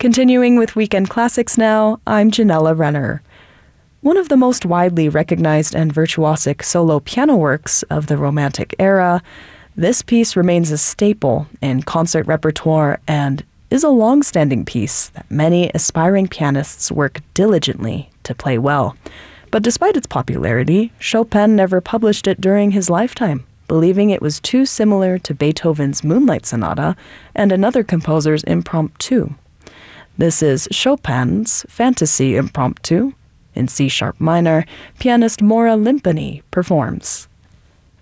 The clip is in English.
Continuing with Weekend Classics now, I'm Janella Renner. One of the most widely recognized and virtuosic solo piano works of the Romantic era, this piece remains a staple in concert repertoire and is a long-standing piece that many aspiring pianists work diligently to play well. But despite its popularity, Chopin never published it during his lifetime, believing it was too similar to Beethoven's Moonlight Sonata and another composer's Impromptu. This is Chopin's Fantasy Impromptu. In C-sharp minor, pianist Maura Limpany performs.